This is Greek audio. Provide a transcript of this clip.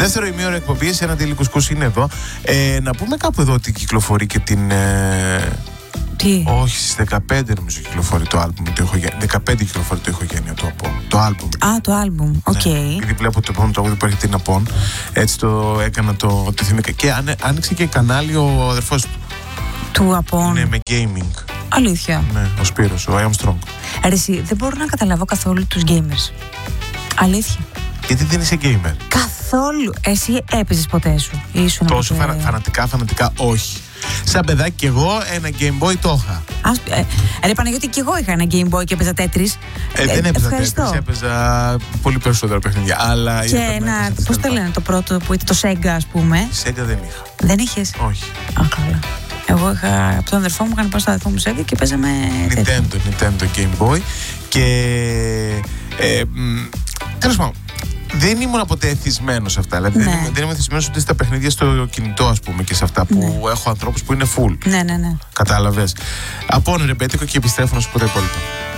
Δεύτερο ημίωρο εκπομπής, ένα τηλικουσκούς είναι εδώ. Να πούμε κάπου εδώ ότι κυκλοφορεί και την. Τι? Όχι, στις 15 νομίζω κυκλοφορεί το άλμπουμ. 15 κυκλοφορεί το Ηχογένεια του Απόν. Το άλμπουμ. Α, το άλμπουμ. Οκ. Ναι, γιατί βλέπω το επόμενο τραγούδι που έρχεται είναι Απόν. Έτσι το έκανα, το θυμήθηκα. Και άνοιξε και κανάλι ο αδερφός του. Του Απόν. Ναι, με gaming. Αλήθεια. Ναι, ο Σπύρος, ο I Am Strong. Εσύ, δεν μπορώ να καταλάβω καθόλου τους gamers. Αλήθεια. Γιατί δεν είσαι gamer? Καθόλου. Εσύ έπαιζες ποτέ σου? Ήσουν Τόσο ποτέ... φανατικά όχι. Σαν παιδάκι κι εγώ ένα Game Boy το είχα. Ρε Παναγιώτη, κι εγώ είχα ένα Game Boy και έπαιζα Tetris. Δεν έπαιζα Tetris, έπαιζα πολύ περισσότερα παιχνίδια. Αλλά και ένα, πώς το λένε το πρώτο που ήταν το Sega, ας πούμε. Sega δεν είχα. Δεν είχες? Όχι. Α, καλά. Εγώ είχα από τον αδερφό μου, είχαν πάει στο αδερφό μου Sega και παίζαμε Nintendo Game Boy. Και τέλος πάντων, δεν ήμουν ποτέ εθισμένος σε αυτά. Δηλαδή δεν είμαι εθισμένος ούτε στα παιχνίδια στο κινητό, ας πούμε, και σε αυτά που έχω ανθρώπους που είναι full. Ναι. Κατάλαβες. Από ρεμπέτικο και επιστρέφω να σου πω τα υπόλοιπα.